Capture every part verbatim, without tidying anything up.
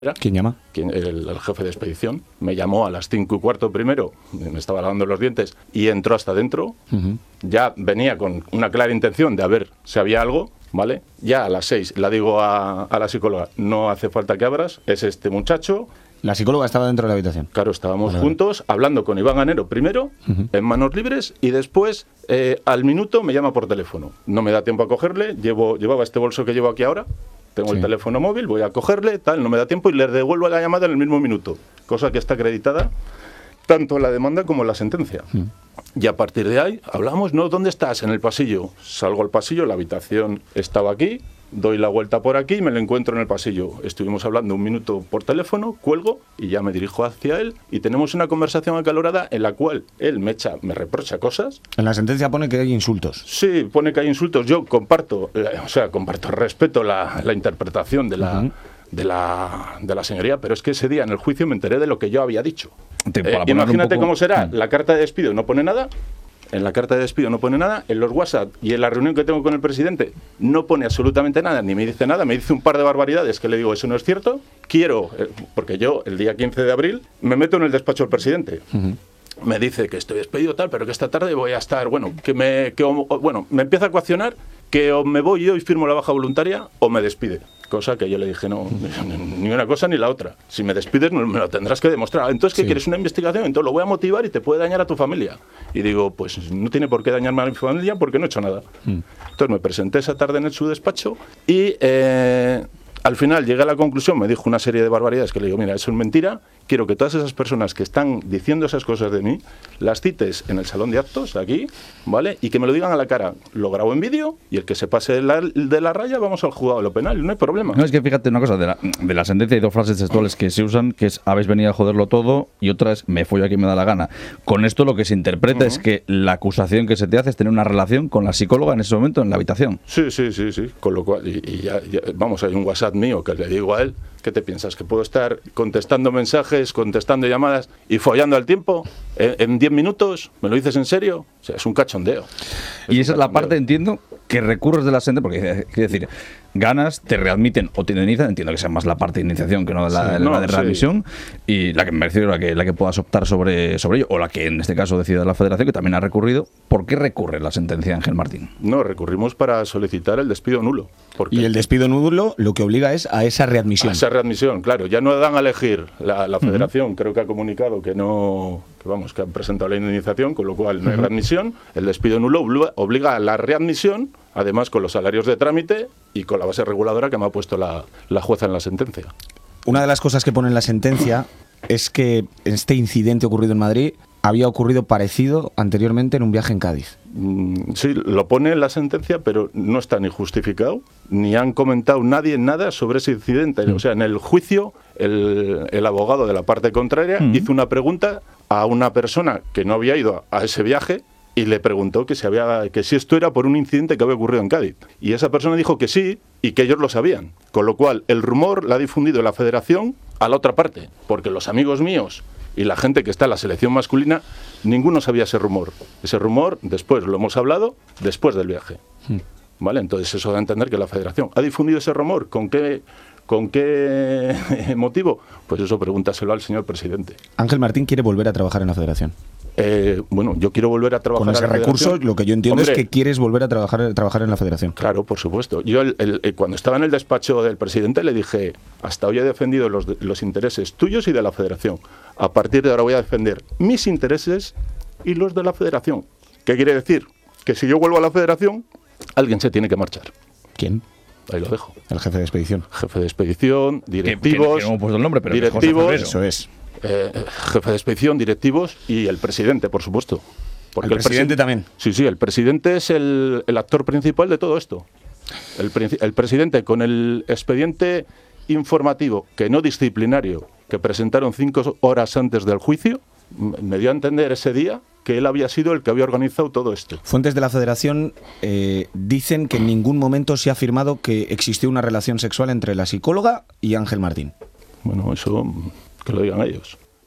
¿Quién llama? Quien, el, el jefe de expedición me llamó a las cinco y cuarto primero, me estaba lavando los dientes y entró hasta dentro. Uh-huh. Ya venía con una clara intención de a ver si había algo, ¿vale? Ya a las seis la digo a, a la psicóloga, no hace falta que abras, es este muchacho. ¿La psicóloga estaba dentro de la habitación? Claro, estábamos vale, juntos, vale. hablando con Iván Ganero primero, uh-huh. en manos libres, y después, eh, al minuto, me llama por teléfono. No me da tiempo a cogerle, llevo, llevaba este bolso que llevo aquí ahora. Tengo sí. el teléfono móvil, voy a cogerle, tal, no me da tiempo y le devuelvo la llamada en el mismo minuto, cosa que está acreditada tanto en la demanda como en la sentencia. Mm. Y a partir de ahí hablamos, ¿no? ¿Dónde estás? En el pasillo. Salgo al pasillo, la habitación estaba aquí, doy la vuelta por aquí y me lo encuentro en el pasillo. Estuvimos hablando un minuto por teléfono, cuelgo y ya me dirijo hacia él y tenemos una conversación acalorada en la cual él me echa, me reprocha cosas. En la sentencia pone que hay insultos. Sí, pone que hay insultos. Yo comparto, eh, o sea, comparto, respeto la, la interpretación de la, uh-huh. de, la, de la señoría, pero es que ese día en el juicio me enteré de lo que yo había dicho. Eh, imagínate poco... cómo será. La carta de despido no pone nada. En la carta de despido no pone nada, en los WhatsApp y en la reunión que tengo con el presidente no pone absolutamente nada, ni me dice nada, me dice un par de barbaridades que le digo, eso no es cierto. Quiero, porque yo el día quince de abril me meto en el despacho del presidente. Uh-huh. Me dice que estoy despedido tal, pero que esta tarde voy a estar, bueno, que me, que, bueno, me empieza a coaccionar que o me voy yo y firmo la baja voluntaria o me despide. Cosa que yo le dije, no, ni una cosa ni la otra. Si me despides, me lo tendrás que demostrar. Entonces, ¿qué sí. quieres? Una investigación. Entonces lo voy a motivar y te puede dañar a tu familia. Y digo, pues no tiene por qué dañarme a mi familia porque no he hecho nada. Mm. Entonces me presenté esa tarde en su despacho y eh, al final llegué a la conclusión, me dijo una serie de barbaridades que le digo, mira, eso es mentira. Quiero que todas esas personas que están diciendo esas cosas de mí, las cites en el salón de actos, aquí, ¿vale? Y que me lo digan a la cara. Lo grabo en vídeo y el que se pase de la, de la raya, vamos al juzgado de lo penal, no hay problema. No, es que fíjate una cosa, de la, de la sentencia hay dos frases textuales que se usan, que es, habéis venido a joderlo todo, y otra es, me follo a quien me da la gana. Con esto lo que se interpreta uh-huh. es que la acusación que se te hace es tener una relación con la psicóloga en ese momento en la habitación. Sí, sí, sí, sí. Con lo cual, y, y ya, ya, vamos, hay un WhatsApp mío que le digo a él, ¿qué te piensas? ¿Que puedo estar contestando mensajes, contestando llamadas y follando al tiempo? ¿En diez minutos? ¿Me lo dices en serio? O sea, es un cachondeo. Es y esa es la parte, entiendo, que recurres de la sentencia, porque quiere decir, ganas, te readmiten o te indemnizan, entiendo que sea más la parte de iniciación que no la, sí, no, la de readmisión, sí. y la que me refiero, la que, la que puedas optar sobre, sobre ello, o la que en este caso decida la Federación, que también ha recurrido. ¿Por qué recurre la sentencia, Ángel Martín? No, recurrimos para solicitar el despido nulo. Porque y el despido nulo lo que obliga es a esa readmisión. A esa readmisión, claro. Ya no dan a elegir. La, la Federación uh-huh. creo que ha comunicado que no, que vamos, que han presentado la indemnización, con lo cual no hay uh-huh. readmisión. El despido nulo obliga, obliga a la readmisión, además con los salarios de trámite y con la base reguladora que me ha puesto la, la jueza en la sentencia. Una de las cosas que pone en la sentencia es que este incidente ocurrido en Madrid había ocurrido parecido anteriormente en un viaje en Cádiz. Mm, sí, lo pone en la sentencia, pero no está ni justificado, ni han comentado nadie nada sobre ese incidente. Mm. O sea, en el juicio, el, el abogado de la parte contraria mm. hizo una pregunta a una persona que no había ido a, a ese viaje y le preguntó que si, había, que si esto era por un incidente que había ocurrido en Cádiz. Y esa persona dijo que sí y que ellos lo sabían. Con lo cual, el rumor lo ha difundido la Federación a la otra parte, porque los amigos míos y la gente que está en la selección masculina, ninguno sabía ese rumor. Ese rumor, después lo hemos hablado, después del viaje. Mm. ¿Vale? Entonces eso da a entender que la Federación ha difundido ese rumor. ¿Con qué, con qué motivo? Pues eso pregúntaselo al señor presidente. Ángel Martín quiere volver a trabajar en la Federación. Eh, bueno, yo quiero volver a trabajar con ese en la recurso, Federación. Lo que yo entiendo Hombre, es que quieres volver a trabajar, a trabajar en la Federación. Claro, por supuesto. Yo el, el, el, cuando estaba en el despacho del presidente le dije, hasta hoy he defendido los, los intereses tuyos y de la Federación. A partir de ahora voy a defender mis intereses y los de la Federación. ¿Qué quiere decir? Que si yo vuelvo a la Federación, alguien se tiene que marchar. ¿Quién? Ahí lo dejo. El jefe de expedición. Jefe de expedición, directivos. Que, que, que no hemos puesto el nombre, pero directivos. Eso es. Eh, jefe de expedición, directivos y el presidente, por supuesto. Porque el presidente el presi- también. Sí, sí, el presidente es el, el actor principal de todo esto. El, el presidente con el expediente informativo, que no disciplinario, que presentaron cinco horas antes del juicio, me dio a entender ese día que él había sido el que había organizado todo esto. Fuentes de la Federación eh, dicen que en ningún momento se ha afirmado que existió una relación sexual entre la psicóloga y Ángel Martín. Bueno, eso que lo digan ellos.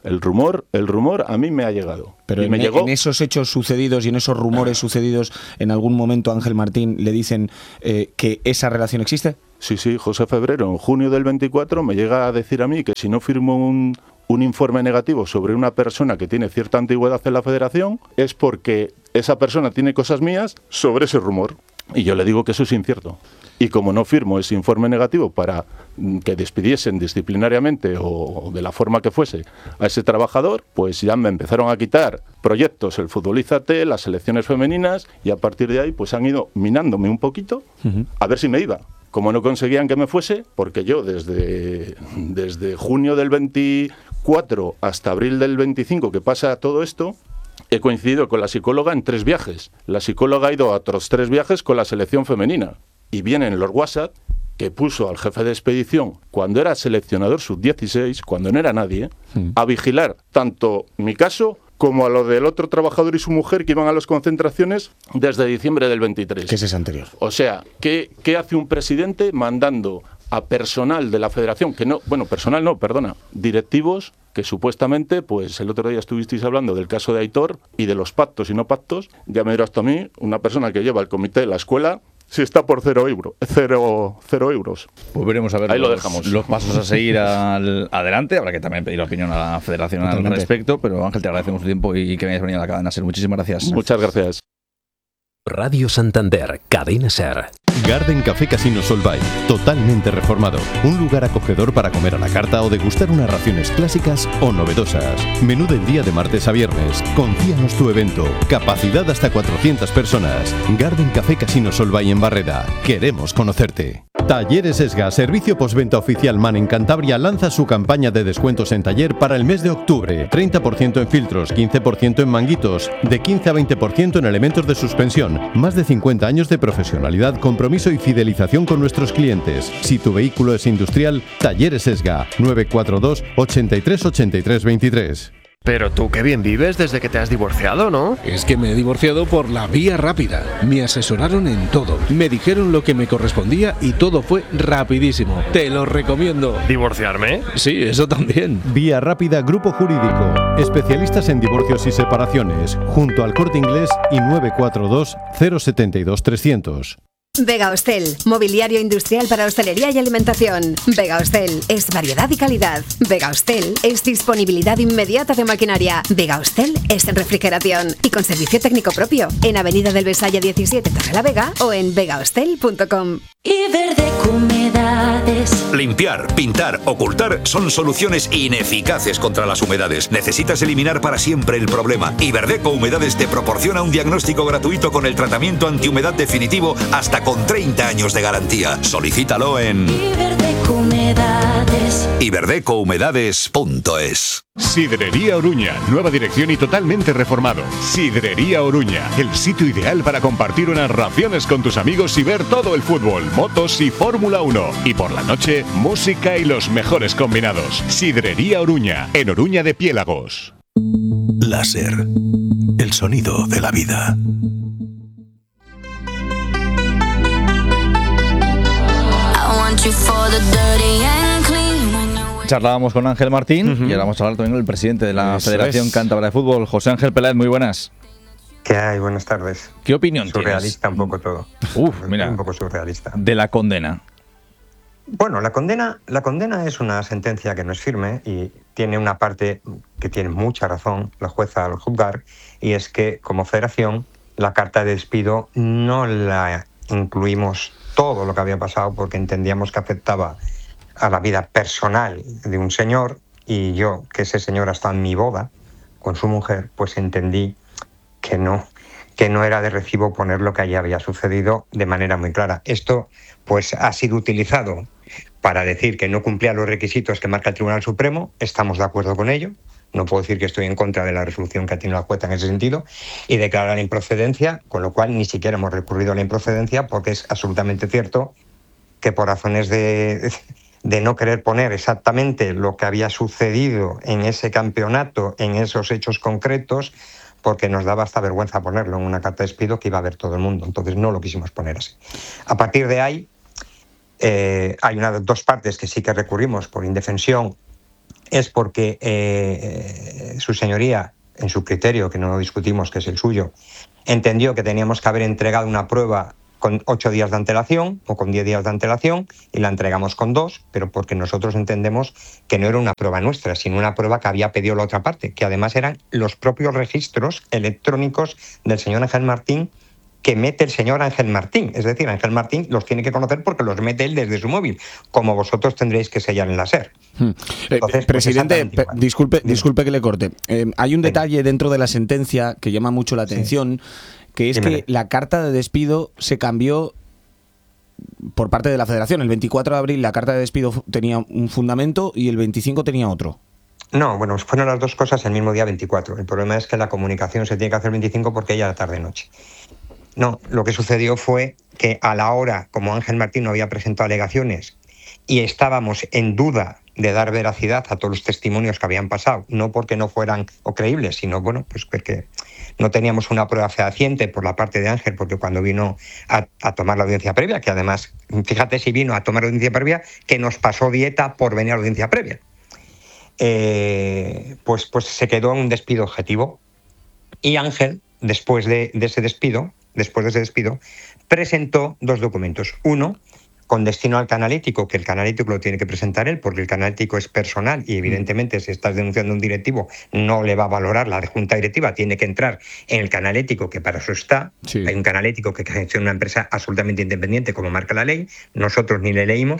El rumor, el rumor a mí me ha llegado. Pero y en, me llegó... en esos hechos sucedidos y en esos rumores sucedidos, ¿en algún momento Ángel Martín le dicen eh, que esa relación existe? Sí, sí, José Febrero, en junio del veinticuatro, me llega a decir a mí que si no firmo un, un informe negativo sobre una persona que tiene cierta antigüedad en la federación, es porque esa persona tiene cosas mías sobre ese rumor. Y yo le digo que eso es incierto. Y como no firmo ese informe negativo para que despidiesen disciplinariamente o de la forma que fuese a ese trabajador, pues ya me empezaron a quitar proyectos, el Futbolízate, las selecciones femeninas, y a partir de ahí pues han ido minándome un poquito uh-huh. a ver si me iba. Como no conseguían que me fuese, porque yo desde, desde junio del veinticuatro hasta abril del veinticinco que pasa todo esto, he coincidido con la psicóloga en tres viajes. La psicóloga ha ido a otros tres viajes con la selección femenina. Y vienen los WhatsApp que puso al jefe de expedición, cuando era seleccionador sub dieciséis, cuando no era nadie, sí. a vigilar tanto mi caso como a lo del otro trabajador y su mujer que iban a las concentraciones desde diciembre del veintitrés. ¿Qué es ese anterior? O sea, ¿qué, qué hace un presidente mandando a personal de la federación, que no, bueno, personal no, perdona, directivos, que supuestamente, pues el otro día estuvisteis hablando del caso de Aitor y de los pactos y no pactos, ya me dirás tú a mí, una persona que lleva el comité de la escuela, si está por cero, euro, cero, cero euros. Pues veremos a ver Ahí los, lo dejamos. los pasos a seguir al, adelante. Habrá que también pedir la opinión a la federación Totalmente. al respecto, pero Ángel, te agradecemos tu tiempo y que me hayas venido a la cadena SER. Muchísimas gracias. Muchas gracias. Radio Santander, Cadena SER. Garden Café Casino Solvay, totalmente reformado. Un lugar acogedor para comer a la carta o degustar unas raciones clásicas o novedosas. Menú del día de martes a viernes. Confíanos tu evento. Capacidad hasta cuatrocientas personas. Garden Café Casino Solvay en Barreda. Queremos conocerte. Talleres Esga, servicio postventa oficial MAN en Cantabria, lanza su campaña de descuentos en taller para el mes de octubre. treinta por ciento en filtros, quince por ciento en manguitos, de quince a veinte por ciento en elementos de suspensión. Más de cincuenta años de profesionalidad, compromiso y fidelización con nuestros clientes. Si tu vehículo es industrial, Talleres Esga, nueve cuatro dos, ochenta y tres, ochenta y tres, veintitrés. Pero tú qué bien vives desde que te has divorciado, ¿no? Es que me he divorciado por la vía rápida. Me asesoraron en todo. Me dijeron lo que me correspondía y todo fue rapidísimo. Te lo recomiendo. ¿Divorciarme? Sí, eso también. Vía Rápida Grupo Jurídico. Especialistas en divorcios y separaciones. Junto al Corte Inglés y nueve cuatro dos, cero siete dos, trescientos. Vega Hostel, mobiliario industrial para hostelería y alimentación. Vega Hostel es variedad y calidad. Vega Hostel es disponibilidad inmediata de maquinaria. Vega Hostel es refrigeración y con servicio técnico propio en Avenida del Besaya diecisiete, Torrelavega o en vega hostel punto com. Iberdeco Humedades. Limpiar, pintar, ocultar son soluciones ineficaces contra las humedades. Necesitas eliminar para siempre el problema. Iberdeco Humedades te proporciona un diagnóstico gratuito con el tratamiento antihumedad definitivo hasta con treinta años de garantía. Solicítalo en Iberdeco Humedades. iberdeco humedades punto es. Sidrería Oruña, nueva dirección y totalmente reformado. Sidrería Oruña, el sitio ideal para compartir unas raciones con tus amigos y ver todo el fútbol, motos y Fórmula uno. Y por la noche, música y los mejores combinados. Sidrería Oruña, en Oruña de Piélagos. Láser, el sonido de la vida. Charlábamos con Ángel Martín uh-huh. y ahora vamos a hablar también con el presidente de la Eso Federación es. Cántabra de Fútbol, José Ángel Peláez. Muy buenas. ¿Qué hay? Buenas tardes. ¿Qué opinión surrealista tienes? un poco todo. Uf, mira. Un poco surrealista. De la condena. Bueno, la condena, la condena es una sentencia que no es firme y tiene una parte que tiene mucha razón la jueza al juzgar, y es que como federación la carta de despido no la incluimos todo lo que había pasado porque entendíamos que afectaba a la vida personal de un señor, y yo, que ese señor ha estado en mi boda con su mujer, pues entendí que no, que no era de recibo poner lo que allí había sucedido de manera muy clara. Esto pues ha sido utilizado para decir que no cumplía los requisitos que marca el Tribunal Supremo. Estamos de acuerdo con ello. No puedo decir que estoy en contra de la resolución que ha tenido la jueza en ese sentido, y declarar la improcedencia, con lo cual ni siquiera hemos recurrido a la improcedencia, porque es absolutamente cierto que por razones de, de no querer poner exactamente lo que había sucedido en ese campeonato, en esos hechos concretos, porque nos daba hasta vergüenza ponerlo en una carta de despido que iba a ver todo el mundo. Entonces no lo quisimos poner así. A partir de ahí, eh, hay una, dos partes que sí que recurrimos por indefensión es porque eh, su señoría, en su criterio, que no lo discutimos, que es el suyo, entendió que teníamos que haber entregado una prueba con ocho días de antelación o con diez días de antelación y la entregamos con dos, pero porque nosotros entendemos que no era una prueba nuestra, sino una prueba que había pedido la otra parte, que además eran los propios registros electrónicos del señor Ángel Martín que mete el señor Ángel Martín. Es decir, Ángel Martín los tiene que conocer porque los mete él desde su móvil, como vosotros tendréis que sellar en la SER. Hmm. Entonces, eh, presidente, pues disculpe, disculpe que le corte. Eh, hay un Venga. detalle dentro de la sentencia que llama mucho la atención, sí. que es Dímele. que la carta de despido se cambió por parte de la Federación. El veinticuatro de abril la carta de despido tenía un fundamento y el veinticinco tenía otro. No, bueno, fueron las dos cosas el mismo día veinticuatro. El problema es que la comunicación se tiene que hacer el veinticinco porque ya era tarde-noche. No, lo que sucedió fue que a la hora, como Ángel Martín no había presentado alegaciones y estábamos en duda de dar veracidad a todos los testimonios que habían pasado, no porque no fueran o creíbles, sino bueno, pues porque no teníamos una prueba fehaciente por la parte de Ángel, porque cuando vino a, a tomar la audiencia previa, que además, fíjate si vino a tomar la audiencia previa, que nos pasó dieta por venir a la audiencia previa, eh, pues, pues se quedó en un despido objetivo. Y Ángel, después de, de ese despido, después de ese despido, presentó dos documentos. Uno, con destino al canalítico, que el canalítico lo tiene que presentar él, porque el canalítico es personal y evidentemente si estás denunciando a un directivo no le va a valorar la junta directiva, tiene que entrar en el canalítico, que para eso está. Sí. Hay un canalítico que gestiona una empresa absolutamente independiente, como marca la ley, nosotros ni le leímos,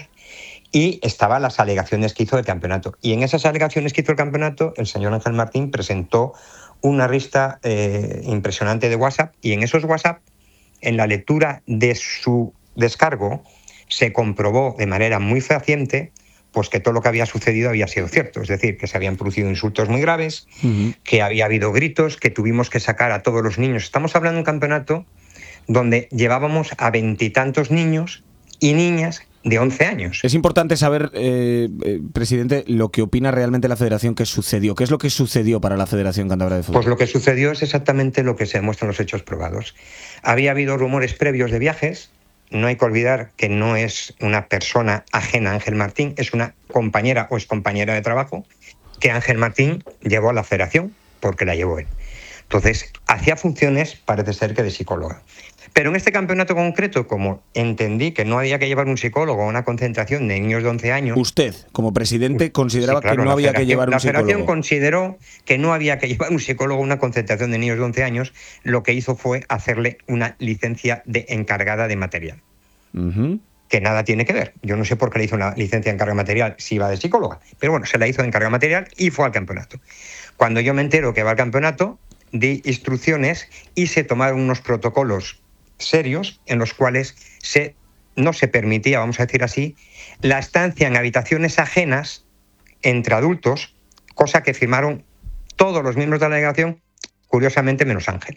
y estaban las alegaciones que hizo del campeonato. Y en esas alegaciones que hizo el campeonato, el señor Ángel Martín presentó una lista eh, impresionante de WhatsApp, y en esos WhatsApp, en la lectura de su descargo, se comprobó de manera muy fehaciente pues que todo lo que había sucedido había sido cierto. Es decir, que se habían producido insultos muy graves, uh-huh. que había habido gritos, que tuvimos que sacar a todos los niños. Estamos hablando de un campeonato donde llevábamos a veintitantos niños y niñas de once años. Es importante saber, eh, eh, presidente, lo que opina realmente la Federación que sucedió. ¿Qué es lo que sucedió para la Federación Cántabra de Fútbol? Pues lo que sucedió es exactamente lo que se demuestra en los hechos probados. Había habido rumores previos de viajes. No hay que olvidar que no es una persona ajena a Ángel Martín, es una compañera o excompañera de trabajo que Ángel Martín llevó a la Federación, porque la llevó él. Entonces, hacía funciones, parece ser que de psicóloga. Pero en este campeonato concreto, como entendí que no había que llevar un psicólogo a una concentración de niños de once años... Usted, como presidente, consideraba sí, claro, que no había que llevar un psicólogo. La Federación consideró que no había que llevar un psicólogo a una concentración de niños de once años. Lo que hizo fue hacerle una licencia de encargada de material. Uh-huh. Que nada tiene que ver. Yo no sé por qué le hizo una licencia de encarga de material si iba de psicóloga. Pero bueno, se la hizo de encarga de material y fue al campeonato. Cuando yo me entero que va al campeonato, di instrucciones y se tomaron unos protocolos serios en los cuales se, no se permitía, vamos a decir así, la estancia en habitaciones ajenas entre adultos, cosa que firmaron todos los miembros de la delegación, curiosamente menos Ángel.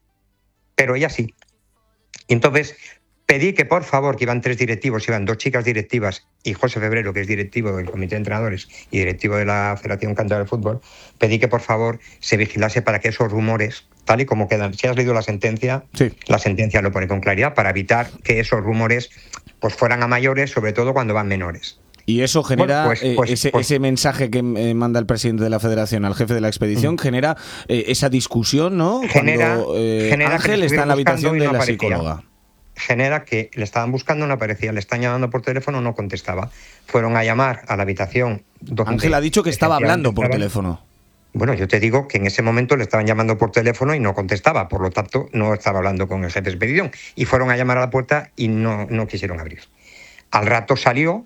Pero ella sí. Y entonces pedí que, por favor, que iban tres directivos, iban dos chicas directivas y José Febrero, que es directivo del Comité de Entrenadores y directivo de la Federación Cántabra de Fútbol, pedí que, por favor, se vigilase para que esos rumores, tal y como quedan, si has leído la sentencia, sí. La sentencia lo pone con claridad, para evitar que esos rumores pues fueran a mayores, sobre todo cuando van menores. Y eso genera, bueno, pues, pues, eh, ese, pues, ese mensaje que eh, manda el presidente de la Federación al jefe de la expedición, mm. genera eh, esa discusión, ¿no? Genera, cuando eh, genera Ángel está en la habitación de no la aparecía. Psicóloga. Genera que le estaban buscando, no aparecía, le están llamando por teléfono, no contestaba. Fueron a llamar a la habitación. Ángel ha dicho que estaba hablando por teléfono. Bueno, yo te digo que en ese momento le estaban llamando por teléfono y no contestaba, por lo tanto no estaba hablando con el jefe de expedición. Y fueron a llamar a la puerta y no, no quisieron abrir. Al rato salió,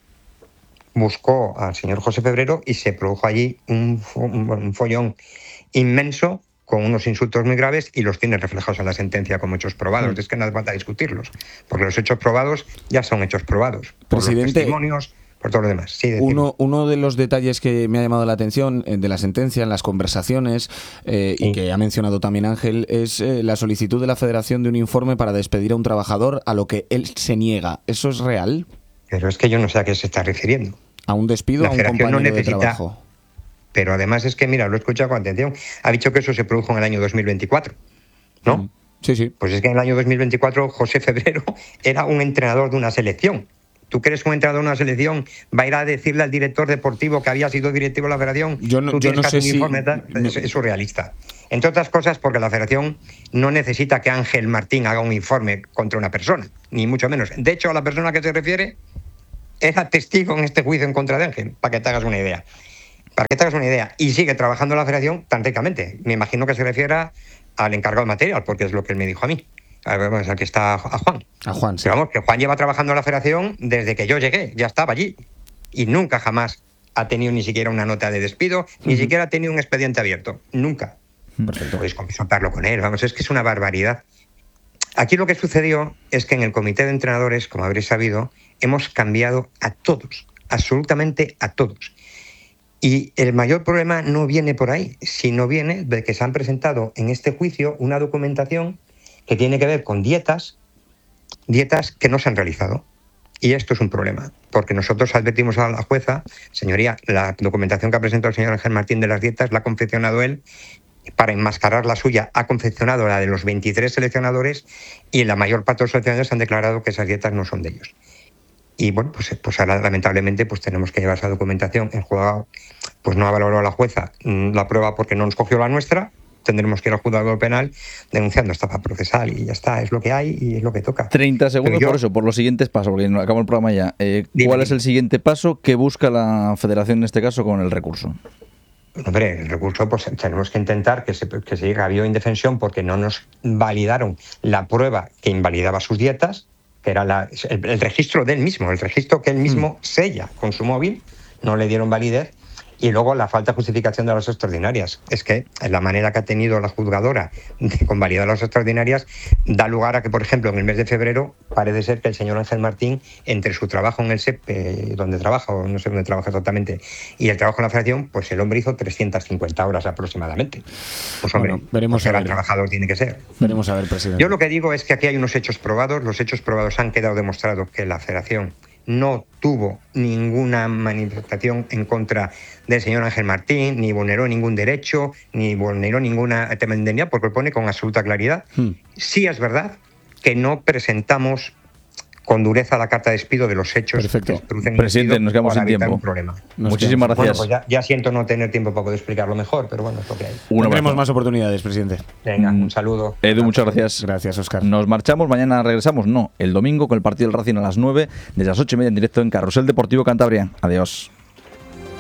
buscó al señor José Febrero y se produjo allí un, un, un follón inmenso con unos insultos muy graves y los tiene reflejados en la sentencia como hechos probados. Mm. Es que no hace falta discutirlos, porque los hechos probados ya son hechos probados. Por Presidente, los testimonios, por todo lo demás. Sí, uno, uno de los detalles que me ha llamado la atención eh, de la sentencia, en las conversaciones, eh, sí. y que ha mencionado también Ángel, es eh, la solicitud de la Federación de un informe para despedir a un trabajador, a lo que él se niega. ¿Eso es real? Pero es que yo no sé a qué se está refiriendo. ¿A un despido o a un compañero no necesita... de trabajo? Pero además es que, mira, lo he escuchado con atención. Ha dicho que eso se produjo en el año dos mil veinticuatro, ¿no? Mm, sí, sí. Pues es que en el año dos mil veinticuatro José Febrero era un entrenador de una selección ¿Tú crees que un entrenador de una selección va a ir a decirle al director deportivo que había sido directivo de la federación? Yo no, ¿Tú yo no sé si... Informe, es, es surrealista. Entre otras cosas porque la federación no necesita que Ángel Martín haga un informe contra una persona, ni mucho menos. De hecho, a la persona a que se refiere era testigo en este juicio en contra de Ángel, para que te hagas una idea. Para que te hagas una idea. Y sigue trabajando en la federación tan ricamente. Me imagino que se refiera al encargado de material, porque es lo que él me dijo a mí. A ver, pues aquí está a Juan. A Juan, sí. Pero vamos, que Juan lleva trabajando en la federación desde que yo llegué, ya estaba allí. Y nunca jamás ha tenido ni siquiera una nota de despido, uh-huh. ni siquiera ha tenido un expediente abierto. Nunca. Perfecto. Podéis consultarlo con él, vamos, es que es una barbaridad. Aquí lo que sucedió es que en el comité de entrenadores, como habréis sabido, hemos cambiado a todos, absolutamente a todos. Y el mayor problema no viene por ahí, sino viene de que se han presentado en este juicio una documentación que tiene que ver con dietas, dietas que no se han realizado. Y esto es un problema, porque nosotros advertimos a la jueza, señoría, la documentación que ha presentado el señor Ángel Martín de las dietas la ha confeccionado él, para enmascarar la suya, ha confeccionado la de los veintitrés seleccionadores y la mayor parte de los seleccionadores han declarado que esas dietas no son de ellos. Y bueno, pues, pues ahora lamentablemente pues tenemos que llevar esa documentación. El juzgado pues no ha valorado a la jueza la prueba porque no nos cogió la nuestra. Tendremos que ir al juzgado penal denunciando estafa procesal y ya está, es lo que hay y es lo que toca. treinta segundos yo, por eso, por los siguientes pasos, porque acabamos el programa ya. Eh, ¿Cuál dime, es el siguiente paso que busca la federación en este caso con el recurso? Hombre, el recurso, pues tenemos que intentar que se, que se llegue a bioindefensión porque no nos validaron la prueba que invalidaba sus dietas, que era la, el, el registro del mismo, el registro que él mismo mm. sella con su móvil, no le dieron validez. Y luego la falta de justificación de las extraordinarias. Es que la manera que ha tenido la juzgadora de convalidar las extraordinarias da lugar a que, por ejemplo, en el mes de febrero parece ser que el señor Ángel Martín, entre su trabajo en el S E P, eh, donde trabaja, o no sé dónde trabaja exactamente, y el trabajo en la federación, pues el hombre hizo trescientas cincuenta horas aproximadamente. Pues hombre, bueno, veremos pues a ver. El trabajador tiene que ser. Veremos a ver, presidente. Yo lo que digo es que aquí hay unos hechos probados. Los hechos probados han quedado demostrados que la federación no tuvo ninguna manifestación en contra del señor Ángel Martín, ni vulneró ningún derecho, ni vulneró ninguna tema de indemnidad, porque lo pone con absoluta claridad. Hmm. Sí es verdad que no presentamos con dureza la carta de despido de los hechos. Perfecto. Que se producen Presidente, en el nos quedamos sin tiempo. Un problema. Nos Muchísimas quedamos. gracias. Bueno, pues ya, ya siento no tener tiempo para poder explicarlo mejor, pero bueno, es lo que hay. Tendremos más oportunidades, presidente. Venga, un saludo. Edu, muchas gracias. Gracias, Óscar. Nos marchamos, mañana regresamos. No, el domingo con el partido del Racing a las nueve, desde las ocho y media en directo en Carrusel Deportivo Cantabria. Adiós.